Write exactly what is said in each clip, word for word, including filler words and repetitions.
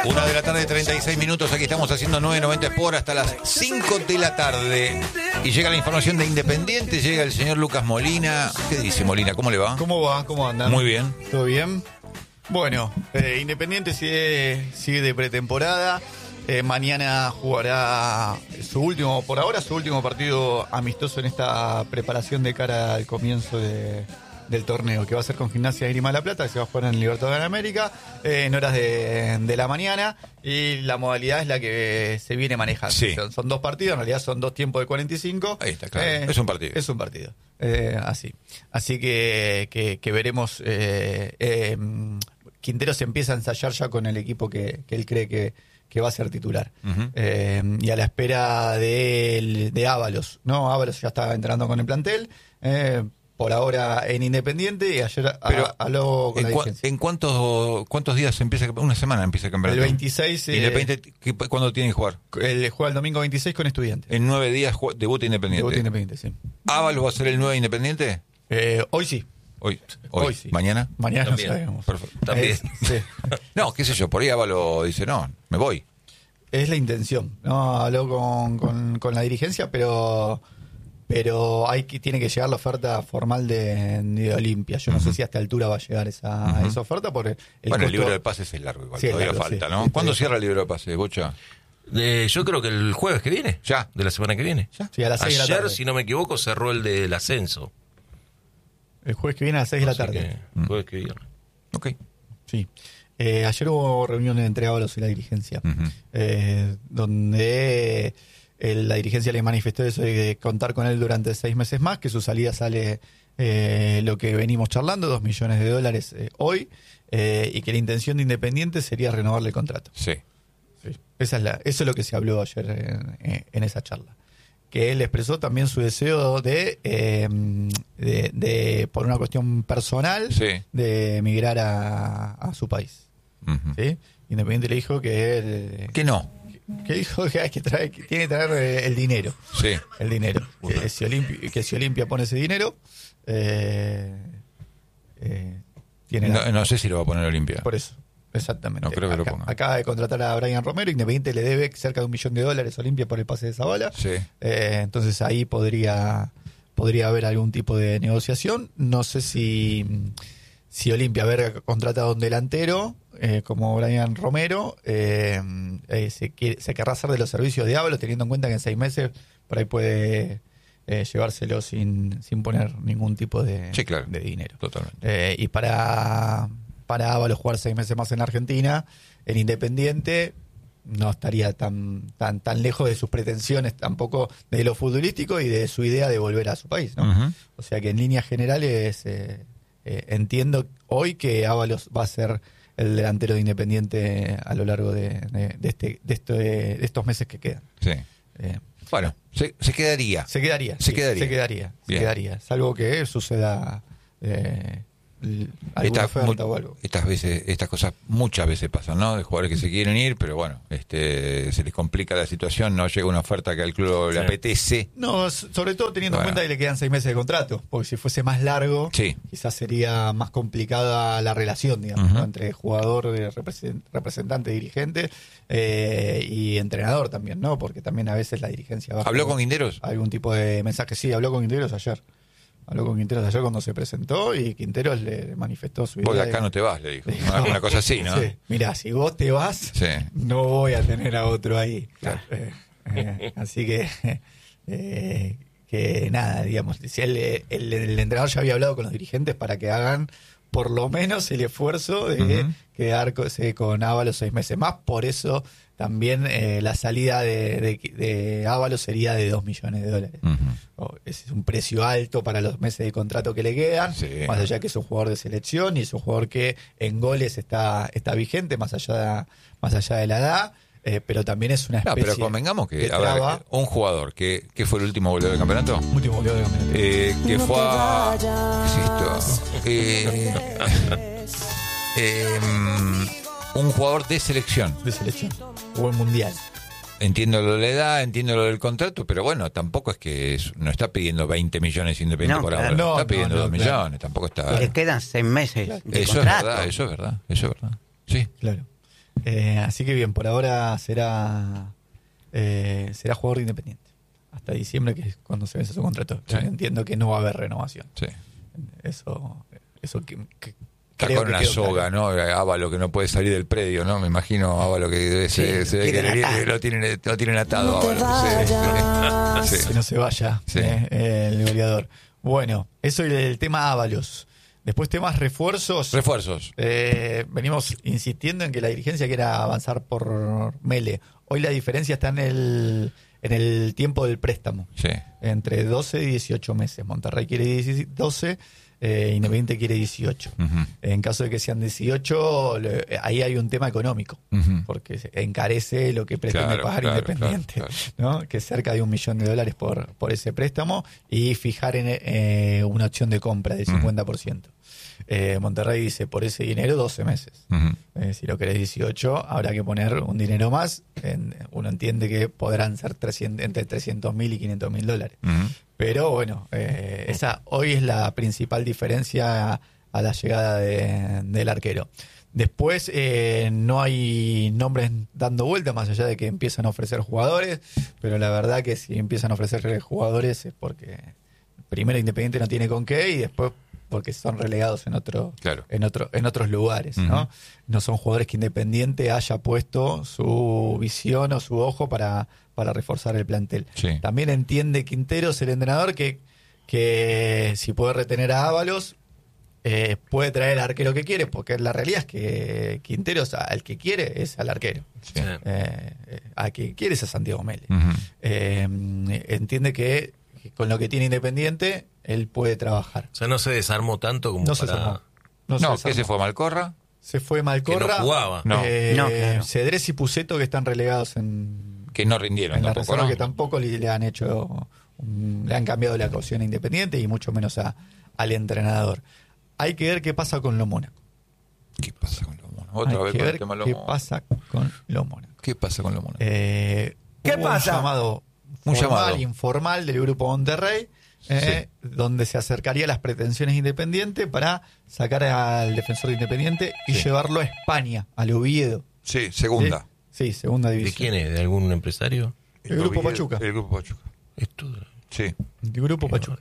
Una de la tarde, treinta y seis minutos. Aquí estamos haciendo nueve noventa Sport hasta las cinco de la tarde. Y llega la información de Independiente. Llega el señor Lucas Molina. ¿Qué dice Molina? ¿Cómo le va? ¿Cómo va? ¿Cómo andan? Muy bien. ¿Todo bien? Bueno, eh, Independiente sigue, sigue de pretemporada. Eh, mañana jugará su último, por ahora, su último partido amistoso en esta preparación de cara al comienzo de, del torneo, que va a ser con Gimnasia de Grima de la Plata, que se va a jugar en el Libertadores de América, eh, en horas de, de la mañana, y la modalidad es la que se viene manejando. Sí. Son, son dos partidos, en realidad son dos tiempos de cuarenta y cinco. Ahí está, claro. Eh, es un partido. Es un partido. Eh, así. Así que, que, que veremos. Eh, eh, Quintero se empieza a ensayar ya con el equipo que, que él cree que, que va a ser titular. Uh-huh. Eh, y a la espera de, de Ábalos, ¿no? Ábalos ya está entrenando con el plantel. Eh, por ahora en Independiente, y ayer Pero, a, habló con ¿en la cua- dirigencia. ¿En cuántos cuántos días empieza? Una semana empieza el campeonato. El veintiséis. Eh, Independiente, ¿qué- ¿cuándo tiene que jugar? El, juega el domingo veintiséis con Estudiantes. En nueve días ju- debuta Independiente. Debuta Independiente, sí. ¿Ábalos va a ser el nueve Independiente? Eh, hoy sí. Hoy, hoy, Hoy sí. ¿Mañana? Mañana También. no sabemos. Perfecto. También. Es, sí. No, qué sé yo, por ahí Ábalos dice, no, me voy. Es la intención, ¿no? Habló con, con, con la dirigencia, pero pero hay que tiene que llegar la oferta formal de, de Olimpia. Yo no Uh-huh. sé si a esta altura va a llegar esa, Uh-huh. esa oferta. Porque el Bueno, el costo- libro de pases es largo igual, Sí, es todavía largo, falta, sí. ¿no? Sí, ¿Cuándo sí. cierra el libro de pases, Bocha? Eh, yo creo que el jueves que viene. Ya. De la semana que viene. Ya. Sí, a las seis de la Ayer, tarde. si no me equivoco, cerró el del ascenso. El jueves que viene a las seis de la Así tarde. que, el jueves que viene. Ok. Sí. Eh, ayer hubo reuniones entre Ábalos y la dirigencia, Uh-huh. eh, donde eh, la dirigencia le manifestó eso de contar con él durante seis meses más, que su salida sale eh, lo que venimos charlando, dos millones de dólares eh, hoy, eh, y que la intención de Independiente sería renovarle el contrato. Sí. Sí. Esa es la, eso es lo que se habló ayer en, en esa charla. Que él expresó también su deseo de, eh, de, de, por una cuestión personal, Sí. de emigrar a, a su país. Uh-huh. ¿Sí? Independiente le dijo que él, ¿Qué no? que dijo que hay que traer, que tiene que traer eh, el dinero, Sí. el dinero. Que si Olimpia, que si Olimpia pone ese dinero, eh, eh, tiene la- No, no sé si lo va a poner Olimpia. por eso. Exactamente. No creo que lo Acá- ponga. Acaba de contratar a Brian Romero. Independiente le debe cerca de un millón de dólares a Olimpia por el pase de Zabala. Sí. Eh, entonces ahí podría podría haber algún tipo de negociación. No sé si, si Olimpia haber contratado a un delantero eh, como Brian Romero eh, eh, se, quiere- se querrá hacer de los servicios de Ábalos, teniendo en cuenta que en seis meses por ahí puede eh, llevárselo sin, sin poner ningún tipo de, Sí, claro. de dinero. Totalmente. Eh, y para, para Ábalos jugar seis meses más en Argentina, en Independiente, no estaría tan, tan, tan lejos de sus pretensiones, tampoco de lo futbolístico y de su idea de volver a su país, ¿no? Uh-huh. O sea que en líneas generales eh, eh, entiendo hoy que Ábalos va a ser el delantero de Independiente a lo largo de, de, de este, de, esto- de estos meses que quedan. Sí. Eh, Bueno, se, se quedaría. se quedaría. Se sí, quedaría. Se quedaría. Se Bien. quedaría. Salvo que suceda eh, l- alguna Estas, oferta mu- o algo. estas veces, estas cosas muchas veces pasan, ¿no? De jugadores que se quieren ir, pero bueno, este, se les complica la situación, no llega una oferta que al club le Sí. apetece. No, s- sobre todo teniendo Bueno. en cuenta que le quedan seis meses de contrato, porque si fuese más largo, Sí. quizás sería más complicada la relación, digamos, Ujú. ¿no? Entre jugador, eh, represent- representante, dirigente eh, y entrenador también, ¿no? Porque también a veces la dirigencia baja ¿Habló con Guinderos? algún tipo de mensaje. Sí, habló con Quinteros ayer. Habló con Quinteros ayer cuando se presentó y Quinteros le manifestó su idea. Vos de acá de- no te vas, le dijo. Una, una cosa así, ¿no? Sí. Mirá, si vos te vas, Sí. no voy a tener a otro ahí. Claro. Eh, eh, así que, eh, que nada, digamos, si el, el, el entrenador ya había hablado con los dirigentes para que hagan por lo menos el esfuerzo de Ujú. quedarse con Ábalos seis meses más. Por eso también eh, la salida de, de, de Ábalos sería de dos millones de dólares. Ujú. Oh, ese es un precio alto para los meses de contrato que le quedan, Sí. más allá que es un jugador de selección y es un jugador que en goles está, está vigente, más allá, más allá de la edad, eh, pero también es una No, especie pero convengamos que, de a ver, traba. un jugador que, que fue el último goleador del campeonato, Último goleador de campeonato. eh, que fue a... ¿Qué es esto? Eh, eh, un jugador de selección. De selección, jugó en mundial. Entiendo lo de la edad, entiendo lo del contrato, pero bueno, tampoco es que es- no está pidiendo veinte millones independiente No, por claro. ahora. No, está pidiendo no, dos no, claro. millones, tampoco está... Y le quedan seis meses de Eso es contrato. verdad, eso es verdad, eso es verdad. Sí. Claro. Eh, así que bien, por ahora será eh, será jugador de Independiente. Hasta diciembre, que es cuando se vence su contrato. Sí. Entiendo que no va a haber renovación. Sí. Eso, eso que, que Está creo con que una quedó soga, claro. ¿no? Ávalo que no puede salir del predio, ¿no? Me imagino Ávalo que debe ser, Sí, se ve que quieren le- atar. lo tienen, lo tienen atado. No te Ávalo. Sí, sí. Que no se vaya Sí. eh, el goleador. Bueno, eso es el tema Ábalos. Después temas refuerzos. Refuerzos. Eh, venimos insistiendo en que la dirigencia quiera avanzar por Mele. Hoy la diferencia está en el, en el tiempo del préstamo. Sí. Entre doce y dieciocho meses. Monterrey quiere diez, doce, eh, Independiente quiere dieciocho. Ujú. En caso de que sean dieciocho, le- ahí hay un tema económico. Ujú. Porque se encarece lo que pretende Claro, pagar claro, Independiente, claro, ¿no? Que es cerca de un millón de dólares por, por ese préstamo, y fijar en eh, una opción de compra del cincuenta por ciento. Eh, Monterrey dice, por ese dinero, doce meses. Ujú. Eh, si lo querés dieciocho, habrá que poner un dinero más. En- uno entiende que podrán ser trescientos, entre trescientos mil y quinientos mil dólares. Ujú. Pero bueno, eh, esa hoy es la principal diferencia a, a la llegada de- del arquero. Después eh, no hay nombres dando vuelta, más allá de que empiezan a ofrecer jugadores, pero la verdad que si empiezan a ofrecer jugadores es porque primero Independiente no tiene con qué, y después porque son relegados en otro, Claro. en otro, en otros lugares, ¿no? Ujú. No son jugadores que Independiente haya puesto su visión o su ojo para, para reforzar el plantel. Sí. También entiende Quinteros, el entrenador, que, que si puede retener a Ábalos, eh, puede traer al arquero que quiere, porque la realidad es que Quinteros al que quiere es al arquero. Sí. Sí. Eh, eh, a que quiere es a Santiago Mele. Ujú. Eh, entiende que, que con lo que tiene Independiente, él puede trabajar. O sea, no se desarmó tanto como No se para... desarmó. No, se ¿qué desarmó. se fue? ¿Malcorra? Se fue Malcorra. Que no jugaba. No. Eh, No, claro. Cedrés y Puceto, que están relegados en, Que no rindieron en la tampoco, reserva, ¿no? que tampoco le, le han hecho, un- le han cambiado la caución a Independiente, y mucho menos a, al entrenador. Hay que ver qué pasa con lo Mónaco. ¿Qué pasa con los monos? Otra Hay vez que con el ver tema de los qué monos. pasa con lo Mónaco. ¿Qué pasa con los monos? Eh, ¿Qué hubo pasa? Un llamado Un formal, llamado. informal del Grupo Monterrey, eh, donde se acercaría a las pretensiones de Independiente para sacar al defensor de Independiente y Sí. llevarlo a España, al Oviedo. Sí, segunda. Sí, sí, segunda ¿De división. quién es? ¿De algún empresario? El Grupo Oviedo- Pachuca. El Grupo Pachuca. Esto... Sí. El Grupo Pachuca.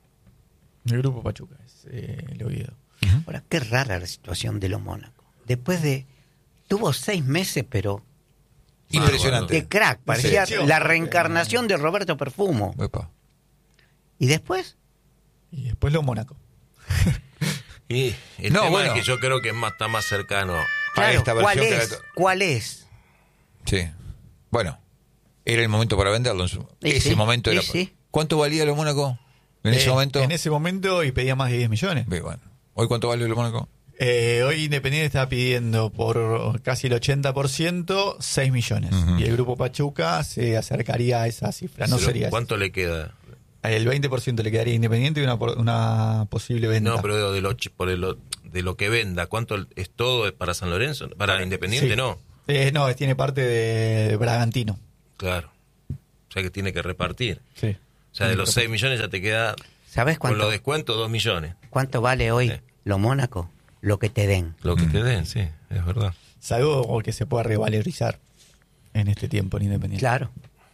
El Grupo Pachuca es eh, el Oviedo. Ahora, qué rara la situación de los Mónaco. Después de... Tuvo seis meses, pero Impresionante. de crack. Parecía Selección. la reencarnación de Roberto Perfumo. Epa. ¿Y después? Y después lo Mónaco. Y el No, tema bueno. es que yo creo que es más, está más cercano. Claro, esta ¿cuál versión que es? la- ¿Cuál es? Sí. Bueno, era el momento para venderlo. En su- Y ese sí, momento y era. sí. ¿Cuánto valía lo Mónaco en ese Eh, momento? En ese momento, y pedía más de diez millones. Ve, bueno. ¿Hoy cuánto vale lo Mónaco? Eh, hoy Independiente está pidiendo por casi el ochenta por ciento seis millones. Ujú. Y el Grupo Pachuca se acercaría a esa cifra. No Pero, sería ¿cuánto le queda? El veinte por ciento le quedaría a Independiente y una, por- una posible venta. No, pero de lo, chi- por el- de lo que venda, ¿cuánto es todo para San Lorenzo? Para Independiente, Sí. no. Eh, no, tiene parte de Bragantino. Claro. O sea que tiene que repartir. Sí. O sea, de los seis millones ya te queda, ¿Sabes con cuánto, los descuentos, dos millones. cuánto vale hoy Sí. lo Mónaco? Lo que te den. Lo que te den, sí, es verdad. Salvo que se pueda revalorizar en este tiempo en Independiente. Claro.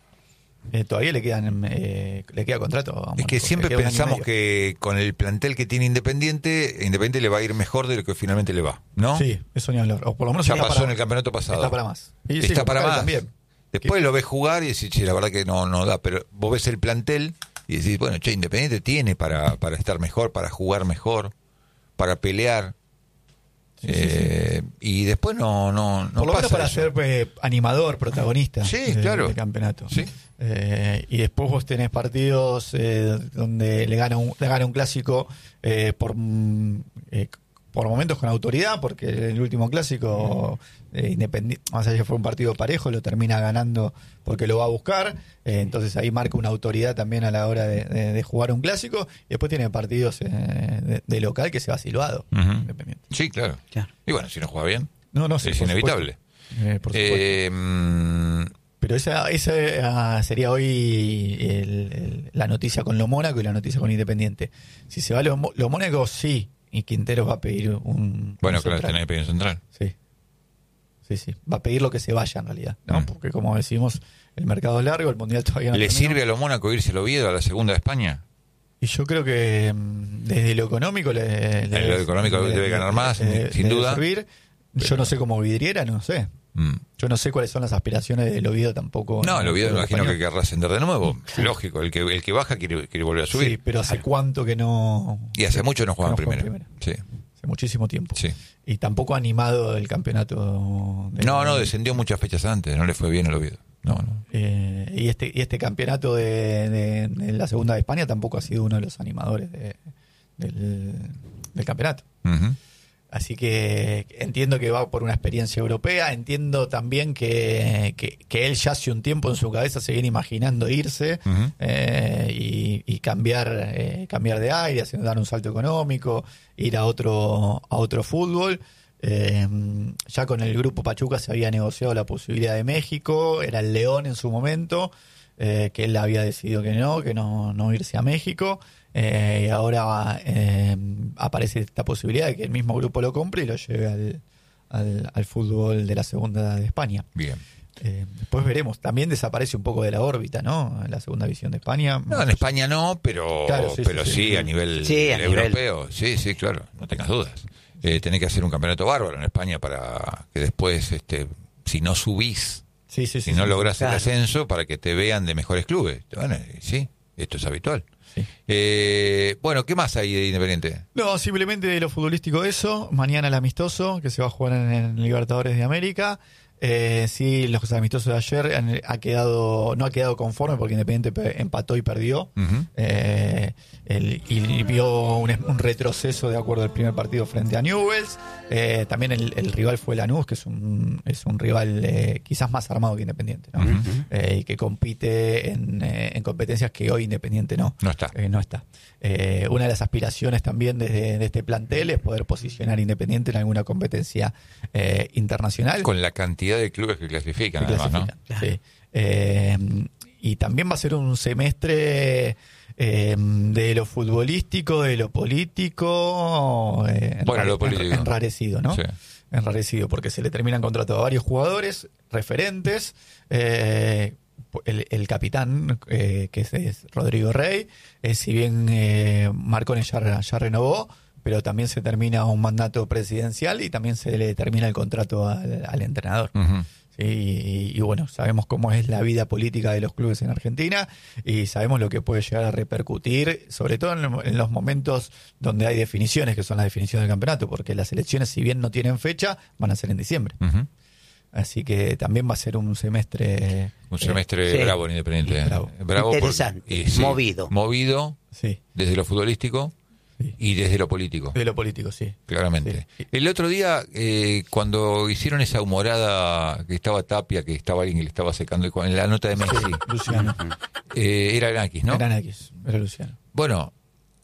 Eh, todavía le quedan eh, le queda contrato a Es Mónaco. que siempre Le queda un año y pensamos medio. que con el plantel que tiene Independiente, Independiente le va a ir mejor de lo que finalmente le va, ¿no? Sí, eso ni hablar. O por lo menos Ya está pasó para- en el campeonato pasado. Está para más. Y sí, Está para Cali más. también. Después lo ves jugar y decís, che, la verdad que no, no da. Pero vos ves el plantel y decís, bueno, che, Independiente tiene para, para estar mejor, para jugar mejor, para pelear. Sí, sí, Eh, Y después no, no, no Por lo menos pasa para eso. ser pues, animador, protagonista Sí, de- claro. del campeonato. Sí. Eh, y después vos tenés partidos eh, donde le gana un, le gana un clásico eh, por, mm, eh, por momentos con autoridad, porque el último clásico, eh, independiente, más allá que fue un partido parejo, lo termina ganando porque lo va a buscar. Eh, entonces ahí marca una autoridad también a la hora de, de- de jugar un clásico. Y después tiene partidos eh, de, de local que se va silbado. Ujú. Independiente. Sí, claro. Claro. Y bueno, si no juega bien, No, no, sí, es por inevitable. supuesto. Eh, por supuesto. Eh, mm, Pero esa, esa ah, sería hoy el- el- la noticia con lo Mónaco y la noticia con Independiente. Si se va lo, Mo- lo Mónaco, sí. Y Quinteros va a pedir un. bueno, un claro, central. tenés que pedir un central. Sí. sí, sí. Va a pedir lo que se vaya en realidad, ¿no? Mm. Porque como decimos, el mercado es largo, el Mundial todavía no ¿Le terminó. sirve a lo Mónaco irse al Oviedo, a la segunda de España? Y yo creo que mm, desde lo económico le, le- En lo económico le- debe le- ganar más, le- sin le debe duda. servir. Yo no sé como vidriera, no sé. Mm. Yo no sé cuáles son las aspiraciones del Oviedo tampoco. No, el Oviedo me imagino que español. querrá ascender de nuevo. Lógico, el que, el que baja quiere, quiere volver a subir. Sí, pero hace cuánto que no. Y hace mucho no juegan que no juegan primero. primera. Sí. Hace muchísimo tiempo. Sí. Y tampoco ha animado el campeonato. de- No, no, descendió muchas fechas antes, no le fue bien al Oviedo. No, no. Eh, y este y este campeonato de, de- de la segunda de España tampoco ha sido uno de los animadores de- del, del campeonato. Ujú. Así que entiendo que va por una experiencia europea, entiendo también que, que, que él ya hace un tiempo en su cabeza se viene imaginando irse Ujú. eh, y, y cambiar eh, cambiar de aire, haciendo dar un salto económico, ir a otro a otro fútbol. Eh, ya con el grupo Pachuca se había negociado la posibilidad de México, era el León en su momento, eh, que él había decidido que no, que no, no irse a México. Eh, y ahora eh, aparece esta posibilidad de que el mismo grupo lo compre y lo lleve al, al, al fútbol de la segunda de España. Bien. Eh, después veremos. También desaparece un poco de la órbita, ¿no? La segunda división de España. No, en España no, pero, Claro, sí, pero sí, sí, sí. a nivel Sí, a nivel. europeo. Sí, sí, claro, no tengas dudas. Eh, tenés que hacer un campeonato bárbaro en España para que después, este, si no subís, Sí, sí, sí, si sí, no sí. lográs claro. el ascenso, para que te vean de mejores clubes. Bueno, sí, esto es habitual. Sí. Eh, bueno, ¿qué más hay de Independiente? No, simplemente de lo futbolístico eso. Mañana el amistoso que se va a jugar en el Libertadores de América. Eh, sí, los amistosos de ayer han- ha quedado, no ha quedado conforme porque Independiente pe- empató y perdió. Ujú. Eh, el- y vio un, un retroceso de acuerdo al primer partido frente a Newell's. Eh, también el, el rival fue Lanús, que es un, es un rival eh, quizás más armado que Independiente, ¿no? Ujú. Eh, y que compite en, eh, en competencias que hoy Independiente no. No está. Eh, no está. Eh, una de las aspiraciones también desde de este plantel es poder posicionar Independiente en alguna competencia eh, internacional. Con la cantidad de clubes que clasifican, que además, ¿no? clasifican, sí. Eh, y también va a ser un semestre eh, de lo futbolístico, de lo político, eh, Bueno, enrare- lo político. enra- enrarecido, ¿no? Sí. Enrarecido, porque se le terminan contrato a varios jugadores, referentes, eh, el, el capitán, eh, que es, es Rodrigo Rey, eh, si bien eh, Marconi ya, ya renovó, pero también se termina un mandato presidencial y también se le termina el contrato al, al entrenador. Ujú. Sí, y, y bueno, sabemos cómo es la vida política de los clubes en Argentina y sabemos lo que puede llegar a repercutir, sobre todo en, lo- en los momentos donde hay definiciones, que son las definiciones del campeonato, porque las elecciones, si bien no tienen fecha, van a ser en diciembre. Ujú. Así que también va a ser un semestre... Un eh, semestre sí. bravo en Independiente. ¿eh? Bravo. por- Interesante, y sí, movido. Movido sí, desde lo futbolístico sí. y desde lo político. De lo político, sí. Claramente. Sí. El otro día, eh, cuando hicieron esa humorada que estaba Tapia, que estaba alguien que le estaba secando, con- en la nota de Messi, Luciano. eh, era Nakis, ¿no? Era Nakis, era Luciano. Bueno,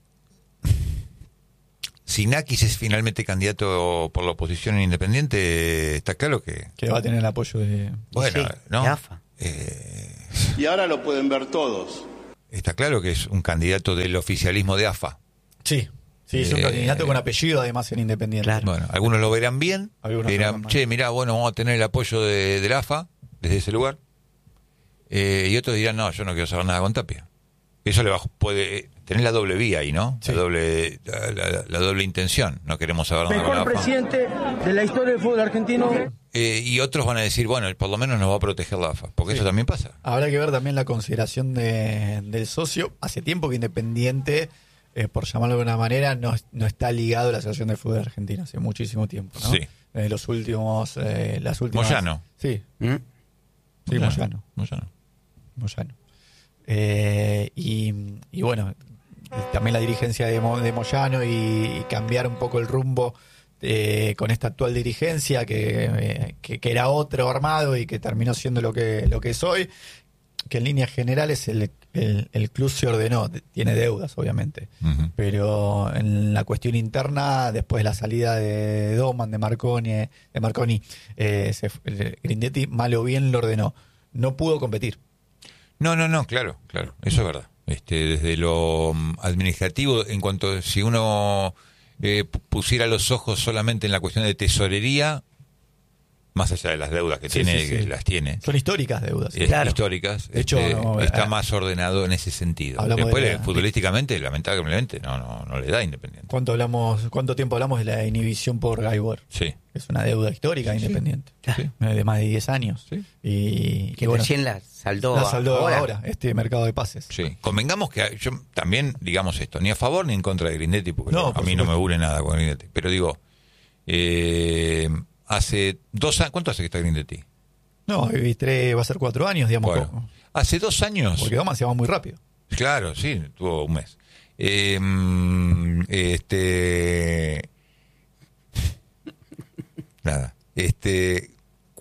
si Nakis es finalmente candidato por la oposición en Independiente, está claro que, Que va a tener el apoyo de... bueno, Sí, ¿no? de A F A. Eh, Y ahora lo pueden ver todos. está claro que es un candidato del oficialismo de A F A. Sí, sí, es un Eh, candidato con apellido además en Independiente. Claro. Bueno, algunos lo verán bien, Algunos lo dirán, verán mal. che, mirá, bueno, vamos a tener el apoyo de, del A F A desde ese lugar. Eh, y otros dirán, no, yo no quiero saber nada con Tapia. Eso le va, puede tener la doble vía ahí, ¿no? Sí. La doble la, la- la doble intención. No queremos saber nada con la Mejor A F A. presidente de la historia del fútbol argentino. Eh, y otros van a decir, bueno, por lo menos nos va a proteger la A F A, porque eso también pasa. Habrá que ver también la consideración de, del socio. Hace tiempo que Independiente, eh, por llamarlo de una manera, no, no está ligado a la Asociación del Fútbol Argentino. Hace muchísimo tiempo, ¿no? Sí. Eh, los últimos, eh, las últimas... Moyano. Sí, ¿Mm? sí, Moyano. Moyano. Moyano. Eh, y, y bueno, también la dirigencia de, Mo- de Moyano y, y cambiar un poco el rumbo eh, con esta actual dirigencia que, eh, que, que era otro armado y que terminó siendo lo que, lo que es hoy, que en líneas generales el, el, el club se ordenó, tiene deudas obviamente, Ujú. pero en la cuestión interna, después de la salida de Doman, de Marconi, de Marconi eh, se, fue- Grindetti mal o bien lo ordenó, no pudo competir. No, no, no, claro, claro, eso es verdad. Este, desde lo mm, administrativo, en cuanto si uno eh, pu- pusiera los ojos solamente en la cuestión de tesorería, más allá de las deudas que Sí, tiene, sí, sí. que las tiene, Son históricas deudas. eh, Claro. históricas, De hecho, este, no, está eh, más ordenado en ese sentido. hablamos Después, de la- futbolísticamente, lamentablemente, no, no, no le da Independiente. ¿Cuánto hablamos, cuánto tiempo hablamos de la inhibición por Gaibor? Sí. Es una deuda histórica Independiente. Sí. De más de diez años. Sí. Y, Que y bueno, recién la saldó, la saldó ahora. ahora. este mercado de pases. Sí, convengamos que yo también, digamos esto, ni a favor ni en contra de Grindetti, porque No, yo- a por mí no me supuesto. une nada con Grindetti. Pero digo, eh, hace dos años, ¿cuánto hace que está Grindetti? No, y tres, va a ser cuatro años, digamos. Bueno, co- hace dos años, Porque Doma se va muy rápido. claro, sí, tuvo un mes. Eh, mm, este, nada, este,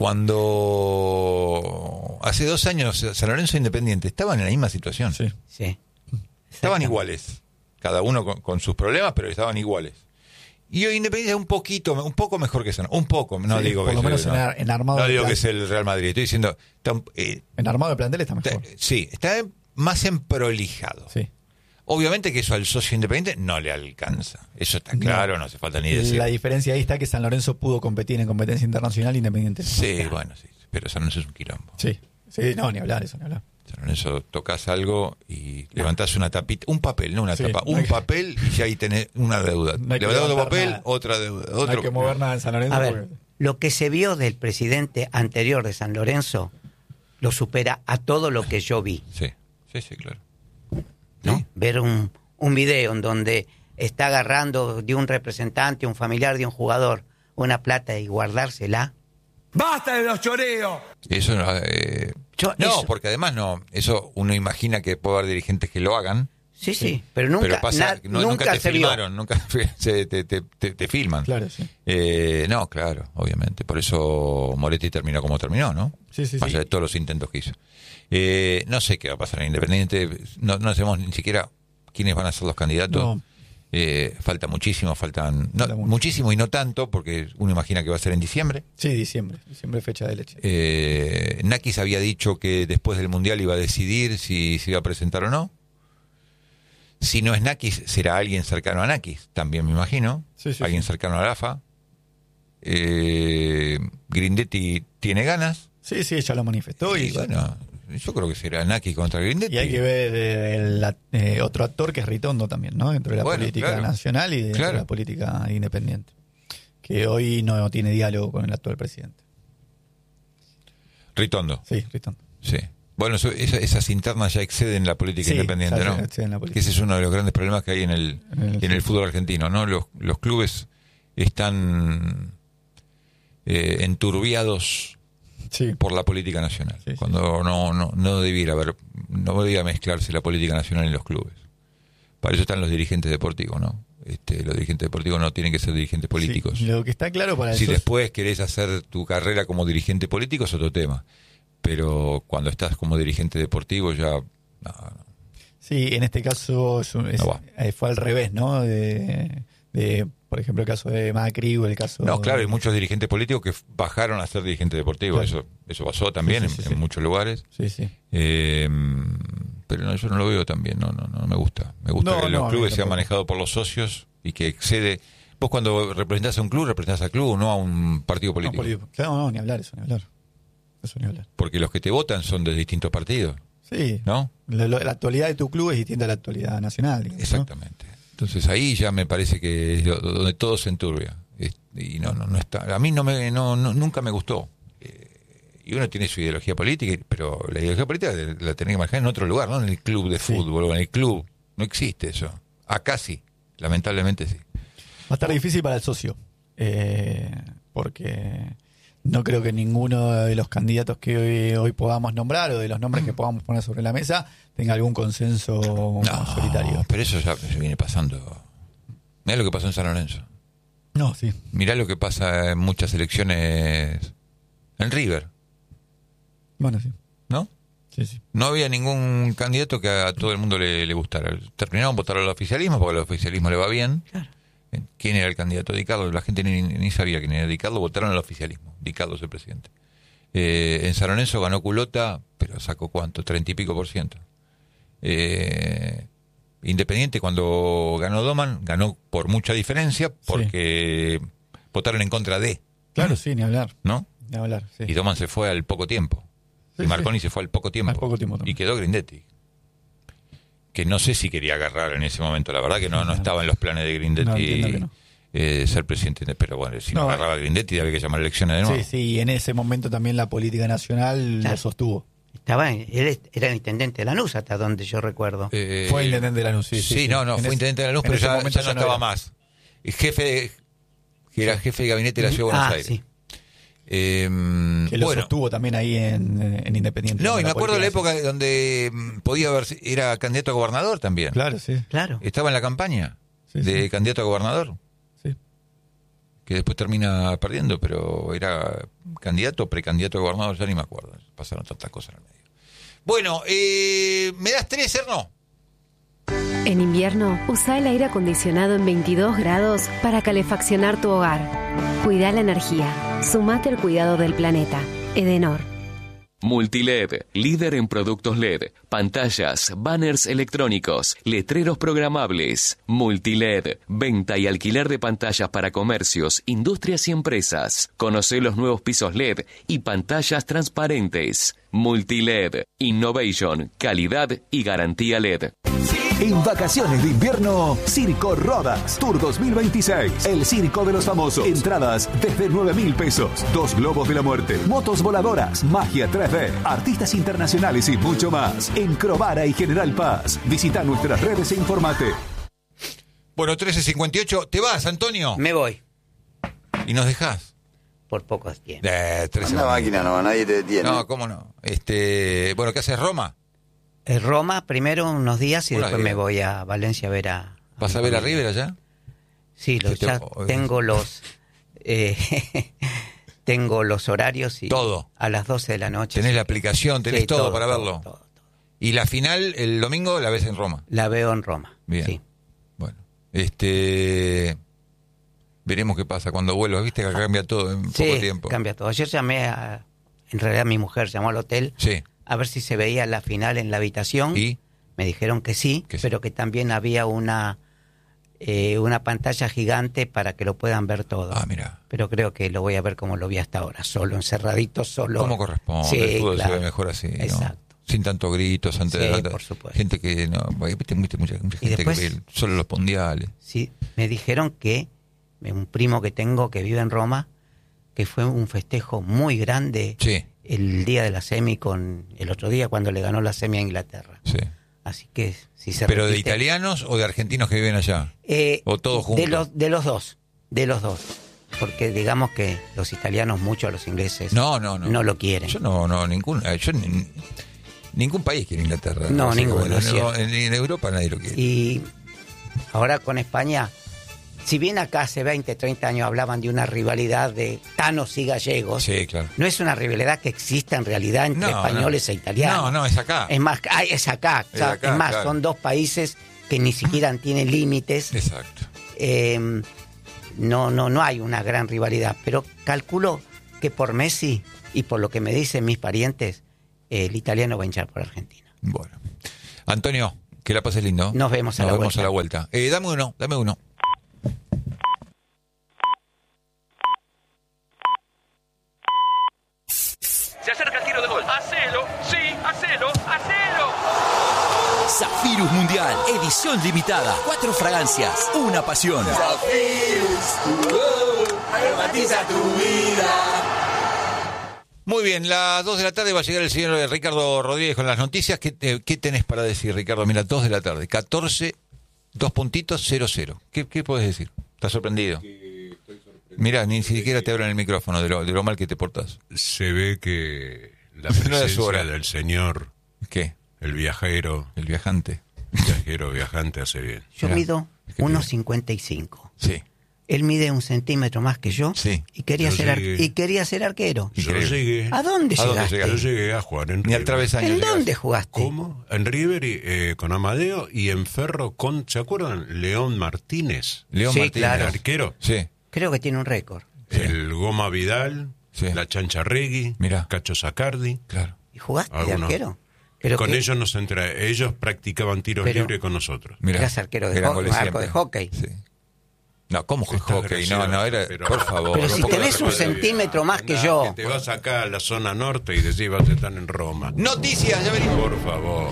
cuando hace dos años San Lorenzo e Independiente estaban en la misma situación. Sí. Sí. Estaban iguales, cada uno con, con sus problemas, pero estaban iguales. Y hoy Independiente es un poquito, un poco mejor que San, un poco, no Sí, digo por que lo es menos el, en no, ar- en armado no de digo plan. que es el Real Madrid, estoy diciendo, está, eh, En armado de plantel está mejor. está- sí, está más emprolijado. Sí. Obviamente que eso al socio Independiente no le alcanza, eso está claro, no, hace falta ni decir. La diferencia ahí está que San Lorenzo pudo competir en competencia internacional Independiente. Sí, bueno, sí, pero San Lorenzo es un quilombo. Sí. Sí, no, ni hablar, eso ni hablar. San Lorenzo tocas algo y levantás una tapita, un papel, no una Sí, tapa, no un hay que- papel y ya ahí tenés una deuda. No hay que Levantás otro levantar papel, nada. otra deuda, No otro. hay que mover nada en San Lorenzo. A ver, porque- lo que se vio del presidente anterior de San Lorenzo lo supera a todo lo que yo vi, Sí, sí, sí, claro. ¿no? Sí. Ver un, un video en donde está agarrando de un representante, un familiar de un jugador, una plata y guardársela. ¡Basta de los choreos! Eso eh, Yo- no, eso- porque además no, eso uno imagina que puede haber dirigentes que lo hagan, Sí, sí, pero nunca, pero pasa, na- no- nunca, nunca te se vio. filmaron, nunca se- te, te, te, te filman. Claro, sí. Eh, no, claro, obviamente. Por eso Moretti terminó como terminó, ¿no? Sí, sí, Más sí. allá de todos los intentos que hizo. Eh, no sé qué va a pasar en Independiente. No, no sabemos ni siquiera quiénes van a ser los candidatos. No. Eh, falta muchísimo, faltan no, Falta mucho. muchísimo y no tanto, porque uno imagina que va a ser en diciembre. Sí, diciembre. Diciembre fecha de leche. Eh, Nakis había dicho que después del Mundial iba a decidir si se iba a presentar o no. Si no es Nakis, será alguien cercano a Nakis, también me imagino. Sí, sí, alguien sí. cercano a Rafa. Eh, Grindetti tiene ganas. Sí, sí, ya lo manifestó. Y, Y bueno, yo creo que será Nakis contra Grindetti. y hay que ver eh, el, la- eh, otro actor que es Ritondo también, ¿no? Dentro de la Bueno, política claro. nacional y dentro Claro. de la política independiente. Que hoy no tiene diálogo con el actual presidente. Ritondo, Sí, Ritondo. sí. Bueno, eso- esa- esas internas ya exceden la política Sí, independiente, ya ¿no? exceden la política. Que ese es uno de los grandes problemas que hay en el, En el- en el fútbol argentino, ¿no? Los, los clubes están eh, enturbiados Sí. por la política nacional, Sí, sí. cuando no, no, no debiera haber, no debiera mezclarse la política nacional en los clubes. Para eso están los dirigentes deportivos, ¿no? Este, los dirigentes deportivos no tienen que ser dirigentes políticos. Sí, lo que está claro para Si eso es- después querés hacer tu carrera como dirigente político es otro tema, pero cuando estás como dirigente deportivo ya no, no. Sí, en este caso es un- es- No va. eh, fue al revés, ¿no? De, de, por ejemplo, el caso de Macri o el caso... No, claro, hay muchos dirigentes políticos que f- bajaron a ser dirigentes deportivos. Claro. Eso eso pasó también Sí, sí, en, sí, en sí. muchos lugares. Sí, sí. Eh, pero no, yo no lo veo tan bien. No, no, no me gusta. Me gusta No, que no, los a mí clubes sean tampoco. manejados por los socios y que excede. Vos cuando representás a un club, representás al club, no a un partido No, político. político. Claro, no, ni hablar, eso ni hablar. Eso ni hablar. Porque los que te votan son de distintos partidos, Sí. ¿no? La, la- la actualidad de tu club es distinta a la actualidad nacional. digamos, ¿no? Exactamente. Entonces ahí ya me parece que es lo- donde todo se enturbia. Es- Y no, no, no está. A mí no me, no, no- nunca me gustó. Eh, Y uno tiene su ideología política, pero la ideología política la tenés que manejar en otro lugar, no en el club de Sí. fútbol o en el club. No existe eso. Acá sí, lamentablemente sí. Va a estar difícil para el socio. eh, porque no creo que ninguno de los candidatos que hoy, hoy podamos nombrar o de los nombres que podamos poner sobre la mesa tenga algún consenso mayoritario. pero eso ya se viene pasando. Mirá lo que pasó en San Lorenzo. No, sí. Mirá lo que pasa en muchas elecciones en River, Bueno, sí. ¿no? Sí, sí. No había ningún candidato que a todo el mundo le, le gustara. Terminaron votando al oficialismo porque al oficialismo le va bien. ¿Quién era el candidato? Di Carlo. La gente ni, ni sabía quién era Di Carlo. Votaron al oficialismo. Di Carlo es el presidente. Eh, en San Lorenzo ganó Culota, pero sacó cuánto, treinta y pico por ciento. Eh, Independiente cuando ganó Doman, ganó por mucha diferencia porque votaron en contra de, Claro, sí, ni hablar. ¿no? Ni hablar, sí. Y Doman se fue al poco tiempo. Sí, y Marconi sí. se fue al poco tiempo. Al poco tiempo también. Y quedó Grindetti. Que no sé si quería agarrar en ese momento. La verdad que no, no estaba en los planes de Grindetti No, entiendo que no. eh, ser presidente. Pero bueno, si no, No, agarraba a Grindetti había que llamar elecciones de nuevo. Sí, sí, y en ese momento también la política nacional Claro. lo sostuvo. Estaba, en- él era el intendente de Lanús, hasta donde yo recuerdo. Eh, Fue intendente de Lanús, sí. Sí, sí, sí. no, no, En fue ese- intendente de la luz, en pero ese ya, momento ya no ya no estaba era. más. El jefe de, que era jefe de gabinete de la Ciudad de Buenos ah, Aires. sí. Eh, Que lo bueno, sostuvo también ahí en, en Independiente. no, en y me acuerdo de la política. época donde mm, podía haber, era candidato a gobernador también. Claro, sí. Claro. Estaba en la campaña Sí, de sí. candidato a gobernador, Sí. que después termina perdiendo, pero era candidato o precandidato a gobernador, ya ni me acuerdo. Pasaron tantas cosas en el medio. Bueno, eh, ¿me das tres, Erno? En invierno, usa el aire acondicionado en veintidós grados para calefaccionar tu hogar. Cuida la energía. Sumate al cuidado del planeta. Edenor. Multiled, líder en productos L E D, pantallas, banners electrónicos, letreros programables. Multiled, venta y alquiler de pantallas para comercios, industrias y empresas. Conoce los nuevos pisos L E D y pantallas transparentes. Multiled, innovation, calidad y garantía L E D. En vacaciones de invierno, Circo Rodas Tour dos mil veintiséis. El circo de los famosos. Entradas desde nueve mil pesos. Dos globos de la muerte. Motos voladoras. Magia tres D. Artistas internacionales y mucho más. En Crovara y General Paz. Visita nuestras redes e informate. Bueno, trece cincuenta y ocho, ¿te vas, Antonio? Me voy ¿Y nos dejás? por pocos tiempos. Eh, trece Anda máquina no, nadie te detiene. No, ¿cómo no? Este, bueno, ¿qué haces, Roma? Eh, Roma primero unos días y Una después idea. me voy a Valencia a ver a... ¿Vas a ver a River allá? Sí, lo- ¿Qué te- ya tengo los... eh, tengo los horarios y... Todo. A las doce de la noche. Tenés sí la que- aplicación, tenés sí, todo para verlo. todo, todo. Y la final, el domingo, la ves en Roma. La veo en Roma. Bien. Sí. Bueno, este... Veremos qué pasa cuando vuelvas. Viste que cambia todo en Sí, poco tiempo. cambia todo. Ayer llamé a... En realidad mi mujer llamó al hotel Sí. a ver si se veía la final en la habitación. ¿Y? Me dijeron que sí, Que sí. pero que también había una eh, una pantalla gigante para que lo puedan ver todo. Ah, mira. Pero creo que lo voy a ver como lo vi hasta ahora, solo, encerradito, solo. ¿Cómo corresponde? Sí, el fútbol claro. se ve mejor así, ¿no? Exacto. Sin tantos gritos, antes Sí, de por supuesto. gente que no, viste, viste mucha, mucha Y gente después- que ve solo los mundiales. Sí, me dijeron que un primo que tengo que vive en Roma, que fue un festejo muy grande Sí, el día de la semi con el otro día cuando le ganó la semi a Inglaterra. sí. Así que si se ¿Pero de repite- italianos o de argentinos que viven allá? Eh, ¿O todos juntos? De los, de los dos, de los dos. Porque digamos que los italianos mucho a los ingleses No, no, no. no lo quieren. Yo no, no, ningún, eh, yo ni- ningún país quiere Inglaterra. No, Así que, ninguno, bueno, es no, cierto. en, en Europa nadie lo quiere. Y ahora con España, si bien acá hace veinte, treinta años hablaban de una rivalidad de tanos y gallegos, Sí, claro. no es una rivalidad que exista en realidad entre No, españoles no. e italianos. No, no, es acá. Es más, ah, es acá. Es o sea, acá, es más, claro. son dos países que ni siquiera tienen límites. Exacto. Eh, no, no, no hay una gran rivalidad, pero calculo que por Messi y por lo que me dicen mis parientes, eh, el italiano va a hinchar por Argentina. Bueno. Antonio, que la pases lindo. Nos vemos a Nos la vemos vuelta. a la vuelta. Eh, dame uno, dame uno. Se acerca el tiro de gol. Hacelo, sí, hacelo, hacelo. Zafirus Mundial, edición limitada. Cuatro fragancias, una pasión. Muy bien, las dos de la tarde va a llegar el señor Ricardo Rodríguez con las noticias. ¿Qué, te- qué tenés para decir, Ricardo? Mira, dos de la tarde, catorce, dos puntitos, cero, cero. ¿Qué, qué puedes decir? ¿Estás sorprendido? Mira, ni siquiera te abren el micrófono de lo, de lo mal que te portás. Se ve que la No era su hora. presencia del señor, ¿Qué? el viajero, El viajante. viajero, viajante hace bien. Yo Mirá, mido es que uno te- cincuenta y cinco. Sí. Él mide un centímetro más que yo Sí. y quería Yo ser ar- llegué. y quería ser arquero. Yo Increíble. llegué, ¿A dónde ¿A dónde llegaste? llegaste? yo llegué a jugar en Ni al River. travesaño. ¿En llegás. dónde jugaste? ¿Cómo? En River y, eh, con Amadeo y en Ferro con, ¿se acuerdan? León Martínez, León Sí, Martínez. claro. el arquero, Sí. Creo que tiene un récord. Sí. el Goma Vidal, Sí. la Chancha Regui, Mirá. Cacho Sacardi. Claro. ¿Y jugaste de Algunos. arquero? Pero Con que- ellos nos entra, ellos practicaban tiros Pero- libres con nosotros. Mirá. Eras arquero de Eran ho- goles arco siempre. de hockey. Sí. No, ¿cómo que hockey? No, no, era, pero, por favor. Pero no si puedo tenés un repetir. centímetro más que Andá, yo. que te vas acá a la zona norte y decís vas a estar en Roma. Noticias, ya venimos. Por favor.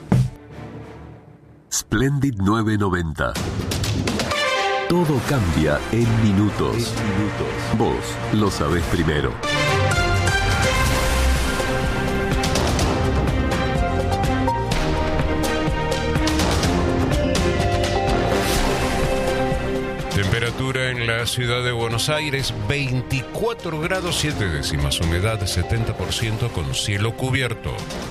Splendid nueve noventa. Todo cambia en minutos. Vos lo sabés primero. Temperatura en la ciudad de Buenos Aires, veinticuatro grados siete décimas, humedad setenta por ciento con cielo cubierto.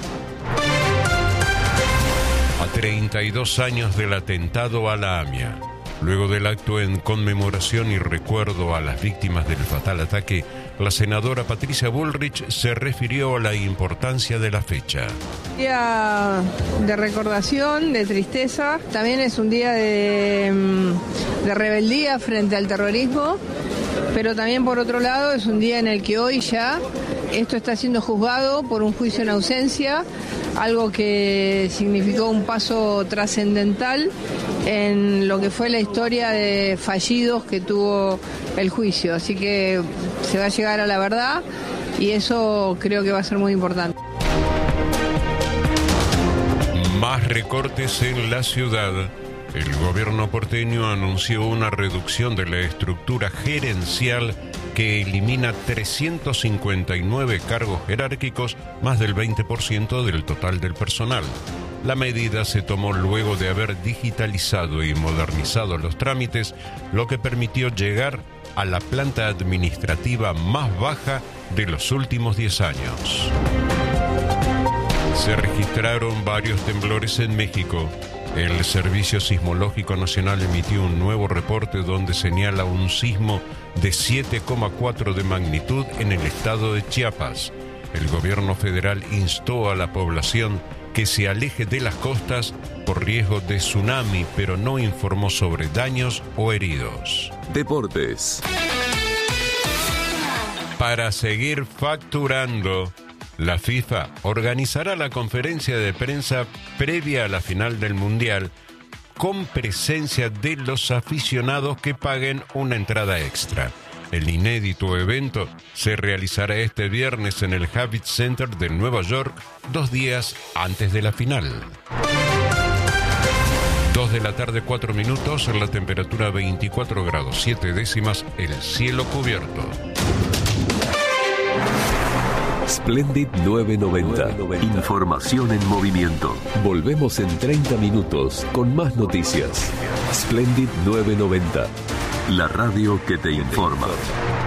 A treinta y dos años del atentado a la AMIA, luego del acto en conmemoración y recuerdo a las víctimas del fatal ataque, la senadora Patricia Bullrich se refirió a la importancia de la fecha. Día de recordación, de tristeza, también es un día de, de rebeldía frente al terrorismo, pero también por otro lado es un día en el que hoy ya esto está siendo juzgado por un juicio en ausencia, algo que significó un paso trascendental en lo que fue la historia de fallidos que tuvo el juicio, así que se va a llegar a la verdad y eso creo que va a ser muy importante. Más recortes en la ciudad. El gobierno porteño anunció una reducción de la estructura gerencial que elimina trescientos cincuenta y nueve cargos jerárquicos, más del veinte por ciento del total del personal. La medida se tomó luego de haber digitalizado y modernizado los trámites, lo que permitió llegar a la planta administrativa más baja de los últimos diez años. Se registraron varios temblores en México. El Servicio Sismológico Nacional emitió un nuevo reporte donde señala un sismo de siete coma cuatro de magnitud en el estado de Chiapas. El gobierno federal instó a la población que se aleje de las costas por riesgo de tsunami, pero no informó sobre daños o heridos. Deportes. Para seguir facturando, la FIFA organizará la conferencia de prensa previa a la final del Mundial con presencia de los aficionados que paguen una entrada extra. El inédito evento se realizará este viernes en el Javits Center de Nueva York, dos días antes de la final. Dos de la tarde, cuatro minutos, la temperatura veinticuatro grados siete décimas, el cielo cubierto. Splendid nueve noventa. Información en movimiento. Volvemos en treinta minutos con más noticias. Splendid nueve noventa. La radio que te informa.